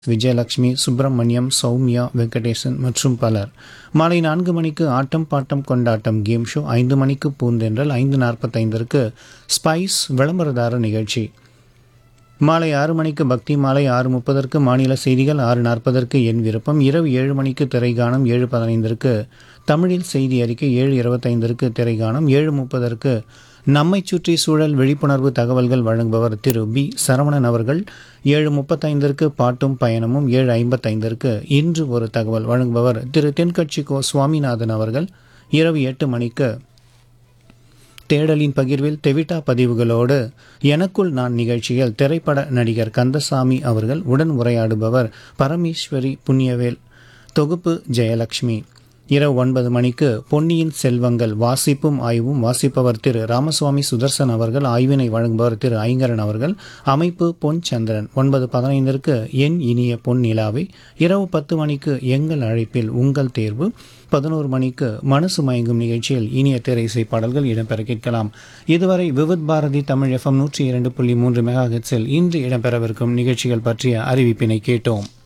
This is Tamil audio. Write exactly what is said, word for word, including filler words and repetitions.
விஜயலட்சுமி, சுப்பிரமணியம், சௌமியா, வெங்கடேசன் மற்றும் பலர். மாலை நான்கு மணிக்கு ஆட்டம் பாட்டம் கொண்டாட்டம் கேம் ஷோ, ஐந்து மணிக்கு பூந்தென்றல், ஐந்து நாற்பத்தைந்திற்கு ஸ்பைஸ் விளம்பரதார நிகழ்ச்சி. மாலை ஆறு மணிக்கு பக்தி மாலை, ஆறு முப்பதற்கு மாநில செய்திகள், ஆறு நாற்பதற்கு என் விருப்பம், இரவு ஏழு மணிக்கு திரைகானம், ஏழு பதினைந்திற்கு தமிழில் செய்தி அறிக்கை, ஏழு இருபத்தைந்திற்கு திரைகானம், ஏழு முப்பதற்கு நம்மை சுற்றி சூழல் விழிப்புணர்வு தகவல்கள் வழங்குபவர் திரு பி சரவணன் அவர்கள், ஏழு முப்பத்தைந்திற்கு பாட்டும் பயணமும், ஏழு ஐம்பத்தைந்திற்கு இன்று ஒரு தகவல் வழங்குபவர் திரு தென்கட்சி கோ சுவாமிநாதன் அவர்கள், இரவு எட்டு மணிக்கு தேடலின் பகிர்வில் தெவிட்டா பதிவுகளோடு எனக்குள் நான் நிகழ்ச்சியில் திரைப்பட நடிகர் கந்தசாமி அவர்கள், உடன் உரையாடுபவர் பரமேஸ்வரி புண்ணியவேல், தொகுப்பு ஜெயலட்சுமி. இரவு ஒன்பது மணிக்கு பொன்னியின் செல்வங்கள் வாசிப்பும் ஆய்வும், வாசிப்பவர் திரு ராமசுவாமி சுதர்சன் அவர்கள், ஆய்வினை வழங்குபவர் திரு ஐங்கரன் அவர்கள், அமைப்பு பொன் சந்திரன். ஒன்பது பதினைந்திற்கு என் இனிய பொன் நிலாவை, இரவு பத்து மணிக்கு எங்கள் அழைப்பில் உங்கள் தேர்வு, பதினோரு மணிக்கு மனசு மயங்கும் நிகழ்ச்சியில் இனிய திரை இசை பாடல்கள் இடம்பெற கேட்கலாம். இதுவரை விவித் பாரதி தமிழ் எஃப்எம் நூற்றி இரண்டு புள்ளி மூன்று மெகா ஹெர்ட்ஸில் இன்று இடம்பெறவிருக்கும் நிகழ்ச்சிகள் பற்றிய அறிவிப்பினை கேட்டோம்.